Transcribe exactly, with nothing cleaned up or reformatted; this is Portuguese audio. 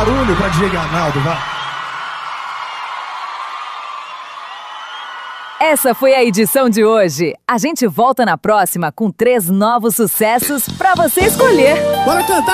barulho pra Diego Arnaldo, vai. Essa foi a edição de hoje. A gente volta na próxima com três novos sucessos pra você escolher. Bora cantar!